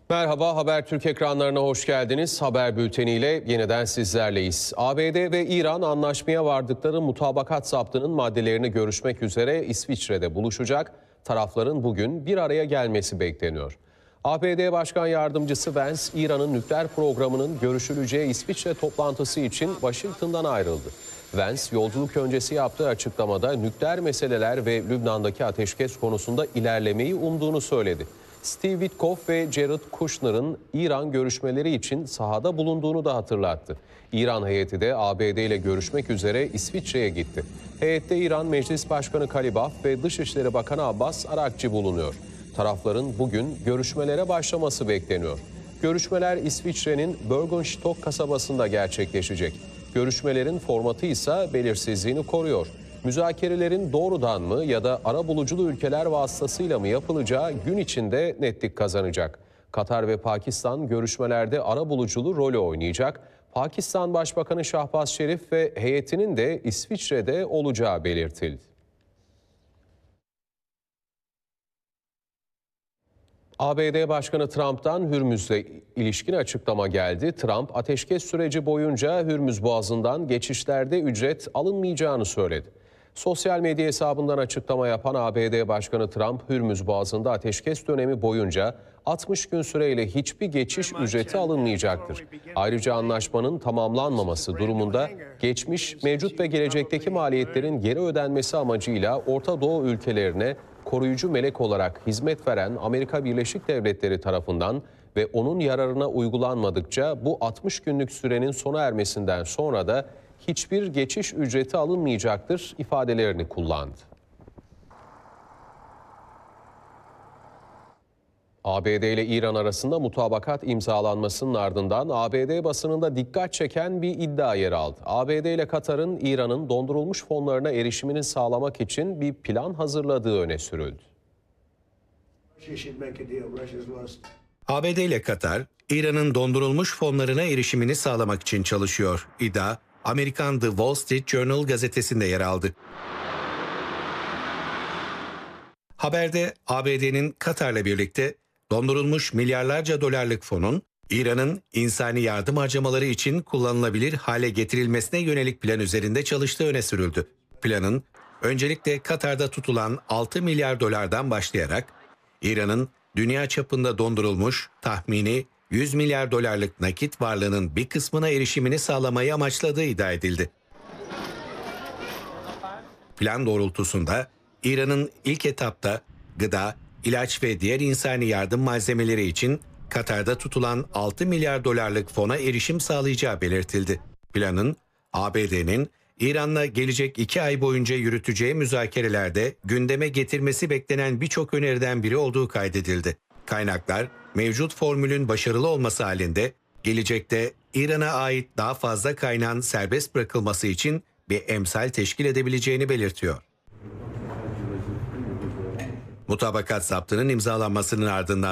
Merhaba, Habertürk ekranlarına hoş geldiniz. Haber bülteniyle yeniden sizlerleyiz. ABD ve İran anlaşmaya vardıkları mutabakat zaptının maddelerini görüşmek üzere İsviçre'de buluşacak. Tarafların bugün bir araya gelmesi bekleniyor. ABD Başkan Yardımcısı Vance, İran'ın nükleer programının görüşüleceği İsviçre toplantısı için Washington'dan ayrıldı. Vance, yolculuk öncesi yaptığı açıklamada nükleer meseleler ve Lübnan'daki ateşkes konusunda ilerlemeyi umduğunu söyledi. Steve Witkoff ve Jared Kushner'ın İran görüşmeleri için sahada bulunduğunu da hatırlattı. İran heyeti de ABD ile görüşmek üzere İsviçre'ye gitti. Heyette İran Meclis Başkanı Kalibaf ve Dışişleri Bakanı Abbas Arakçı bulunuyor. Tarafların bugün görüşmelere başlaması bekleniyor. Görüşmeler İsviçre'nin Bergenstock kasabasında gerçekleşecek. Görüşmelerin formatı ise belirsizliğini koruyor. Müzakerelerin doğrudan mı ya da arabuluculu ülkeler vasıtasıyla mı yapılacağı gün içinde netlik kazanacak. Katar ve Pakistan görüşmelerde arabuluculu rolü oynayacak. Pakistan Başbakanı Şahbaz Şerif ve heyetinin de İsviçre'de olacağı belirtildi. ABD Başkanı Trump'tan Hürmüz'le ilişkin açıklama geldi. Trump, ateşkes süreci boyunca Hürmüz Boğazı'ndan geçişlerde ücret alınmayacağını söyledi. Sosyal medya hesabından açıklama yapan ABD Başkanı Trump, Hürmüz Boğazı'nda ateşkes dönemi boyunca 60 gün süreyle hiçbir geçiş ücreti alınmayacaktır. Ayrıca anlaşmanın tamamlanmaması durumunda geçmiş, mevcut ve gelecekteki maliyetlerin geri ödenmesi amacıyla Orta Doğu ülkelerine koruyucu melek olarak hizmet veren Amerika Birleşik Devletleri tarafından ve onun yararına uygulanmadıkça bu 60 günlük sürenin sona ermesinden sonra da hiçbir geçiş ücreti alınmayacaktır ifadelerini kullandı. ABD ile İran arasında mutabakat imzalanmasının ardından ABD basınında dikkat çeken bir iddia yer aldı. ABD ile Katar'ın İran'ın dondurulmuş fonlarına erişimini sağlamak için bir plan hazırladığı öne sürüldü. ABD ile Katar, İran'ın dondurulmuş fonlarına erişimini sağlamak için çalışıyor. İddia, Amerikan The Wall Street Journal gazetesinde yer aldı. Haberde ABD'nin Katar'la birlikte dondurulmuş milyarlarca dolarlık fonun İran'ın insani yardım harcamaları için kullanılabilir hale getirilmesine yönelik plan üzerinde çalıştığı öne sürüldü. Planın öncelikle Katar'da tutulan 6 milyar dolardan başlayarak İran'ın dünya çapında dondurulmuş tahmini 100 milyar dolarlık nakit varlığının bir kısmına erişimini sağlamayı amaçladığı iddia edildi. Plan doğrultusunda İran'ın ilk etapta gıda, ilaç ve diğer insani yardım malzemeleri için Katar'da tutulan 6 milyar dolarlık fona erişim sağlayacağı belirtildi. Planın ABD'nin İran'la gelecek 2 ay boyunca yürüteceği müzakerelerde gündeme getirmesi beklenen birçok öneriden biri olduğu kaydedildi. Kaynaklar mevcut formülün başarılı olması halinde gelecekte İran'a ait daha fazla kaynağın serbest bırakılması için bir emsal teşkil edebileceğini belirtiyor. Mutabakat zaptının imzalanmasının ardından